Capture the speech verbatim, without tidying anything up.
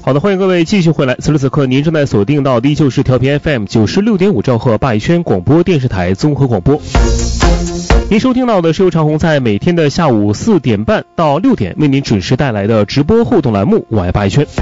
好的，欢迎各位继续回来。此时此刻，您正在锁定到的依旧是调频 F M 九十六点五兆赫霸轩广播电视台综合广播。您收听到的是由长虹在每天的下午四点半到六点为您准时带来的直播互动栏目《我爱霸轩》。